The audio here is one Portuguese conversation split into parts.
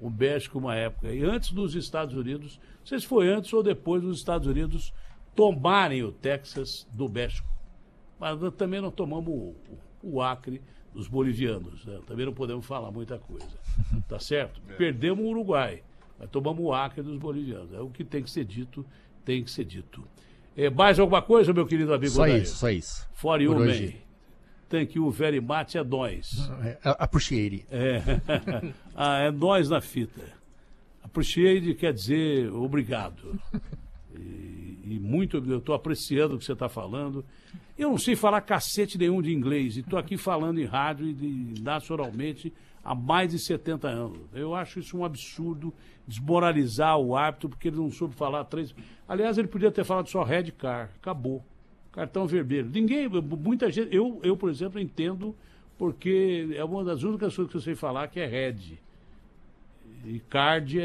o México uma época. E antes dos Estados Unidos, não sei se foi antes ou depois dos Estados Unidos tomarem o Texas do México. Mas nós também não tomamos o Acre dos bolivianos, né? Também não podemos falar muita coisa. Tá certo? Perdemos o Uruguai, mas tomamos o Acre dos bolivianos. É o que tem que ser dito, tem que ser dito. Mais alguma coisa, meu querido amigo? Só isso, só isso. For you, man. Thank you very much, é nós. Appreciate. É nós na fita. Appreciate quer dizer obrigado. E muito, eu estou apreciando o que você está falando. Eu não sei falar cacete nenhum de inglês, e estou aqui falando em rádio e nacionalmente há mais de 70 anos. Eu acho isso um absurdo, desmoralizar o árbitro, porque ele não soube falar três... Aliás, ele podia ter falado só red card, acabou. Cartão vermelho. Ninguém, muita gente... Eu, por exemplo, entendo, porque é uma das únicas coisas que eu sei falar que é red. E card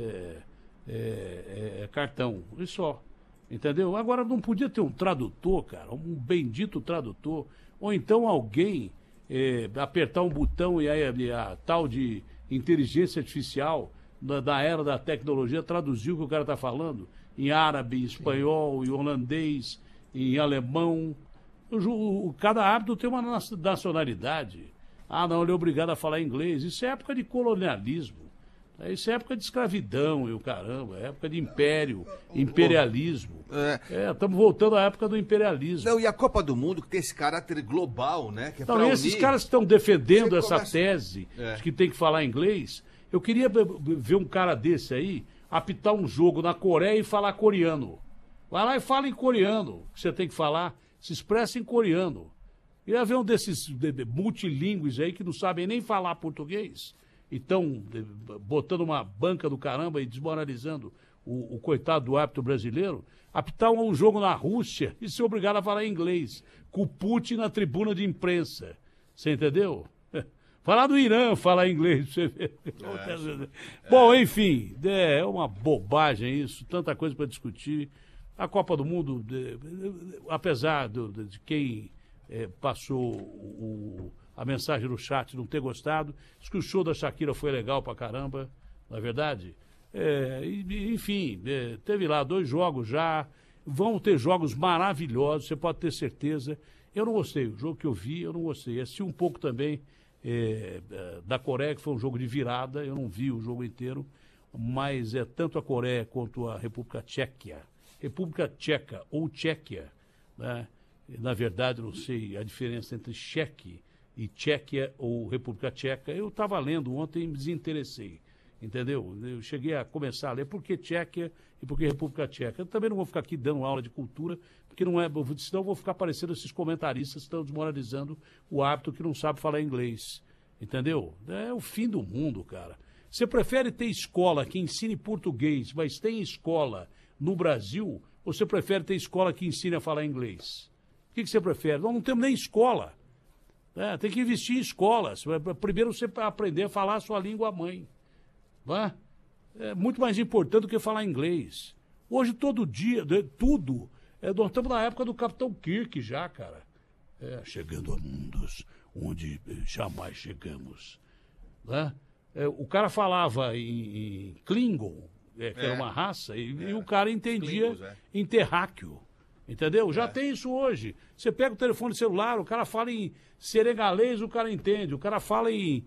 é cartão, e só. Entendeu? Agora não podia ter um tradutor, cara, um bendito tradutor, ou então alguém apertar um botão e aí a tal de inteligência artificial da era da tecnologia traduzir o que o cara está falando em árabe, em espanhol, em holandês, em alemão. Cada árbitro tem uma nacionalidade. Ah, não, ele é obrigado a falar inglês. Isso é época de colonialismo. Isso é época de escravidão e o caramba, é época de império, imperialismo. Estamos voltando à época do imperialismo. Não, e a Copa do Mundo, que tem esse caráter global, né? Que é então, esses caras que estão defendendo essa tese de que tem que falar inglês, eu queria ver um cara desse aí apitar um jogo na Coreia e falar coreano. Vai lá e fala em coreano, que você tem que falar, se expressa em coreano. Queria ver um desses multilingües aí que não sabem nem falar português. E estão botando uma banca do caramba e desmoralizando o coitado do árbitro brasileiro, apitar um jogo na Rússia e ser obrigado a falar inglês, com o Putin na tribuna de imprensa. Você entendeu? Falar do Irã, falar inglês, você vê. Bom, enfim, é uma bobagem isso, tanta coisa para discutir. A Copa do Mundo, apesar de quem passou a mensagem no chat não ter gostado, diz que o show da Shakira foi legal pra caramba, não é verdade? Enfim, teve lá 2 jogos já, vão ter jogos maravilhosos, você pode ter certeza. Eu não gostei, o jogo que eu vi, eu não gostei. Assisti um pouco também da Coreia, que foi um jogo de virada, eu não vi o jogo inteiro, mas tanto a Coreia quanto a República Tcheca ou Tchequia, né? Na verdade, não sei a diferença entre Cheque e Tchequia ou República Tcheca. Eu estava lendo ontem e me desinteressei, entendeu? Eu cheguei a começar a ler por que Tchequia e por que República Tcheca. Eu também não vou ficar aqui dando aula de cultura, porque não é, senão eu vou ficar parecendo esses comentaristas que estão desmoralizando o árbitro que não sabe falar inglês, entendeu? É o fim do mundo, cara. Você prefere ter escola que ensine português, mas tem escola no Brasil, ou você prefere ter escola que ensine a falar inglês? O que você prefere? Nós não temos nem escola. Tem que investir em escolas. Primeiro você aprender a falar a sua língua mãe. É muito mais importante do que falar inglês. Hoje, todo dia, tudo. Nós estamos na época do Capitão Kirk já, cara. Chegando a mundos onde jamais chegamos. O cara falava em Klingon, que era uma raça, e o cara entendia em terráqueo. Entendeu? Já tem isso hoje. Você pega o telefone celular, o cara fala em senegalês, o cara entende. O cara fala em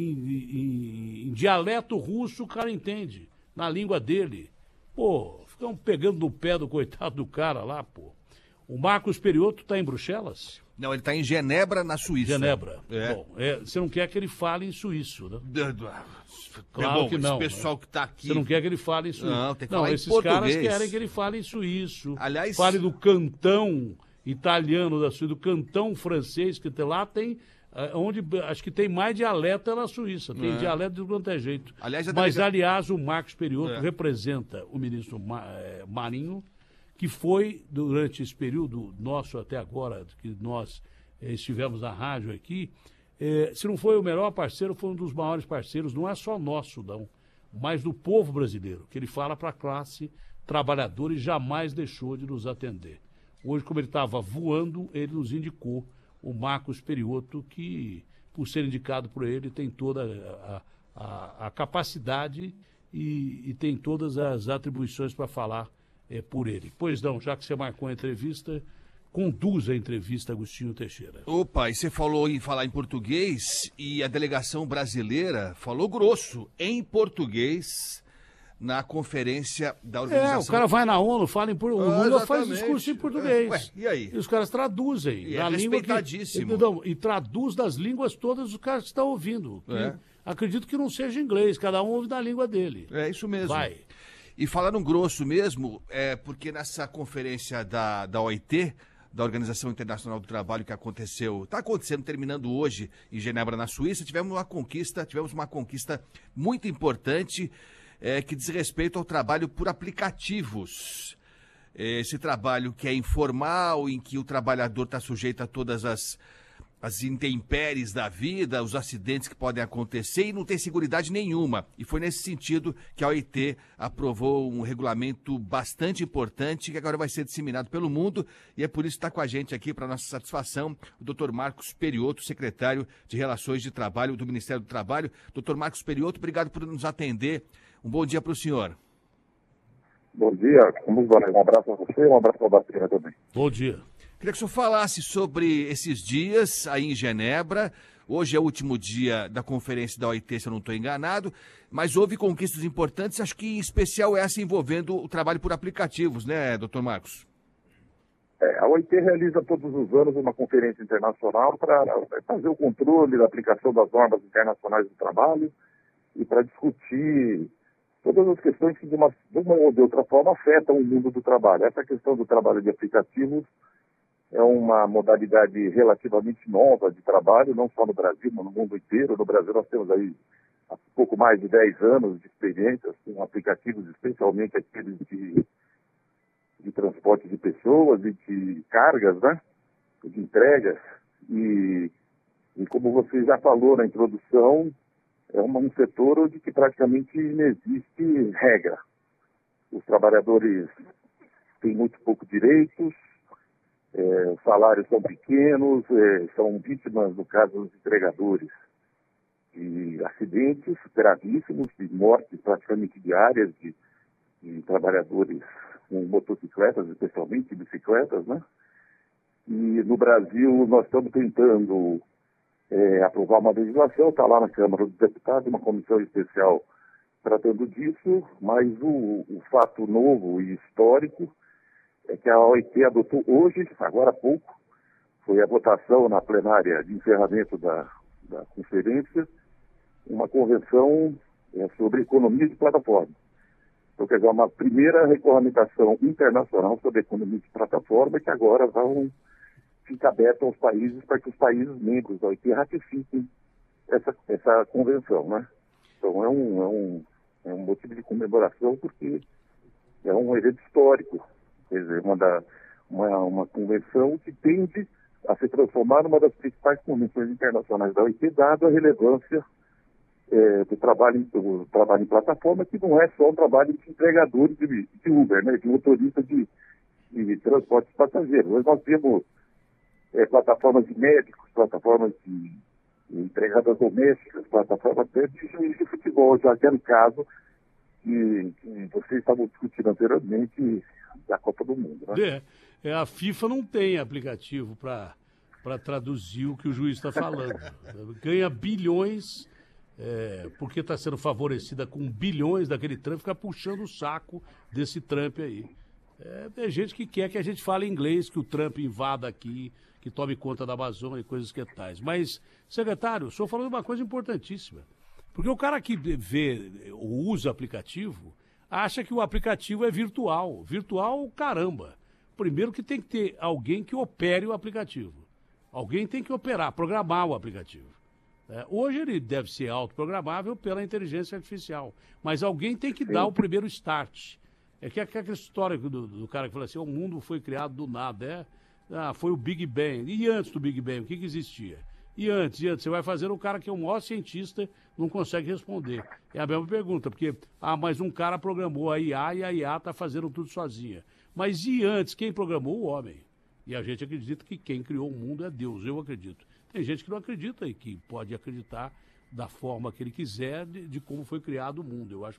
dialeto russo, o cara entende. Na língua dele. Pô, ficam pegando no pé do coitado do cara lá, pô. O Marcos Perioto está em Bruxelas? Não, ele está em Genebra, na Suíça. Genebra. Bom, você não quer que ele fale em suíço, né? Claro que não. Esse pessoal que está aqui... Você não quer que ele fale em suíço. Não, tem que falar em esses português. Caras querem que ele fale em suíço. Aliás... Fale do cantão italiano da Suíça, do cantão francês, que lá tem... onde acho que tem mais dialeto na Suíça. Tem dialeto de quanto é jeito. Aliás, o Marcos Perioto representa o ministro Marinho, que foi, durante esse período nosso até agora, que nós estivemos na rádio aqui, se não foi o melhor parceiro, foi um dos maiores parceiros, não é só nosso, não, mas do povo brasileiro, que ele fala para a classe trabalhadora e jamais deixou de nos atender. Hoje, como ele estava voando, ele nos indicou o Marcos Perioto, que, por ser indicado por ele, tem toda a capacidade e tem todas as atribuições para falar por ele. Pois não, já que você marcou a entrevista, conduz a entrevista, Agostinho Teixeira. Opa, e você falou em falar em português e a delegação brasileira falou grosso em português na conferência da organização. O cara vai na ONU, fala em português, o Lula faz discurso em português. Ué, e aí? E os caras traduzem. E na língua respeitadíssimo. E traduz das línguas todas os caras que estão ouvindo. Acredito que não seja inglês, cada um ouve da língua dele. É isso mesmo. Vai. E falando grosso mesmo, porque nessa conferência da OIT, da Organização Internacional do Trabalho, que está acontecendo, terminando hoje em Genebra, na Suíça, tivemos uma conquista muito importante que diz respeito ao trabalho por aplicativos. Esse trabalho que é informal, em que o trabalhador está sujeito a todas as intempéries da vida, os acidentes que podem acontecer e não tem seguridade nenhuma. E foi nesse sentido que a OIT aprovou um regulamento bastante importante que agora vai ser disseminado pelo mundo e é por isso que está com a gente aqui, para nossa satisfação, o Dr. Marcos Periotto, secretário de Relações de Trabalho do Ministério do Trabalho. Dr. Marcos Periotto, obrigado por nos atender. Um bom dia para o senhor. Bom dia, como vai? Um abraço a você e um abraço para a Bateria também. Bom dia. Queria que o senhor falasse sobre esses dias aí em Genebra. Hoje é o último dia da conferência da OIT, se eu não estou enganado, mas houve conquistas importantes, acho que em especial essa envolvendo o trabalho por aplicativos, né, doutor Marcos? A OIT realiza todos os anos uma conferência internacional para fazer o controle da aplicação das normas internacionais do trabalho e para discutir todas as questões que de uma ou de outra forma afetam o mundo do trabalho. Essa questão do trabalho de aplicativos é uma modalidade relativamente nova de trabalho, não só no Brasil, mas no mundo inteiro. No Brasil nós temos aí pouco mais de 10 anos de experiências com aplicativos, especialmente aqueles de transporte de pessoas e de cargas, né? De entregas. E como você já falou na introdução, é um setor onde que praticamente não existe regra. Os trabalhadores têm muito pouco direitos, os salários são pequenos, são vítimas, no caso dos entregadores, de acidentes gravíssimos, de mortes praticamente diárias de trabalhadores com motocicletas, especialmente bicicletas, né? E no Brasil nós estamos tentando aprovar uma legislação, está lá na Câmara dos Deputados, uma comissão especial tratando disso, mas o fato novo e histórico é que a OIT adotou hoje, agora há pouco, foi a votação na plenária de encerramento da conferência, uma convenção sobre economia de plataforma. Então, quer dizer, uma primeira regulamentação internacional sobre economia de plataforma que agora fica aberta aos países para que os países membros da OIT ratifiquem essa convenção, né? Então, é um motivo de comemoração porque é um evento histórico. Quer dizer, uma convenção que tende a se transformar numa das principais convenções internacionais da OIT, dada a relevância do trabalho em plataforma, que não é só um trabalho de entregador de Uber, né, de motorista de transporte de passageiros. Hoje nós temos plataformas de médicos, plataformas de empregadas domésticas, plataformas até de juiz de futebol, já que era o caso que vocês estavam discutindo anteriormente da Copa do Mundo, né? A FIFA não tem aplicativo para traduzir o que o juiz está falando. Ganha bilhões, porque está sendo favorecida com bilhões daquele Trump, fica puxando o saco desse Trump aí. Tem gente que quer que a gente fale inglês, que o Trump invada aqui, que tome conta da Amazônia e coisas que tais. Mas, secretário, o senhor falou de uma coisa importantíssima. Porque o cara que vê ou usa aplicativo, acha que o aplicativo é virtual. Virtual, caramba. Primeiro que tem que ter alguém que opere o aplicativo. Alguém tem que operar, programar o aplicativo. Hoje ele deve ser autoprogramável pela inteligência artificial. Mas alguém tem que dar o primeiro start. É que aquela história do cara que fala assim, o mundo foi criado do nada. Foi o Big Bang. E antes do Big Bang, o que existia? E antes, você vai fazer o cara que é o maior cientista, não consegue responder. É a mesma pergunta, porque, mas um cara programou a IA e a IA está fazendo tudo sozinha. Mas e antes, quem programou? O homem. E a gente acredita que quem criou o mundo é Deus, eu acredito. Tem gente que não acredita e que pode acreditar da forma que ele quiser, de como foi criado o mundo. Eu acho